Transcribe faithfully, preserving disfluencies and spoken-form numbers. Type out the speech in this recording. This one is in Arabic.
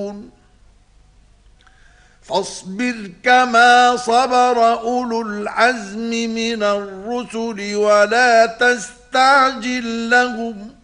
فاصبر كما صبر أولو العزم من الرسل ولا تستعجل لهم